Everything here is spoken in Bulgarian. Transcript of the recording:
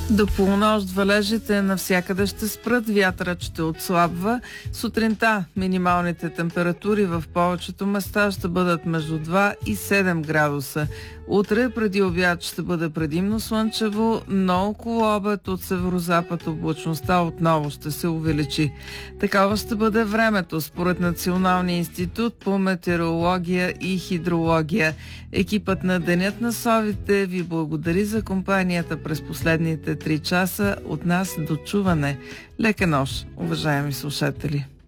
До полунощ валежите навсякъде ще спрат, вятърът ще отслабва. Сутринта минималните температури в повечето места ще бъдат между 2 и 7 градуса. Утре преди обяд ще бъде предимно слънчево, но около обед от северозапад облачността отново ще се увеличи. Такова ще бъде времето според Националния институт по метеорология и хидрология. Екипът на Денят на совите ви благодари за компанията през последните 3 часа. От нас до чуване. Лека нощ, уважаеми слушатели!